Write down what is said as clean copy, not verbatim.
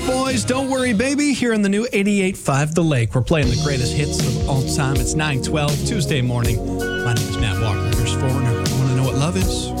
Boys, Don't Worry Baby, here on the new 88.5 The Lake. We're playing the greatest hits of all time. It's 9:12, Tuesday morning. My name is Matt Walker. Here's Foreigner. Want to know what love is?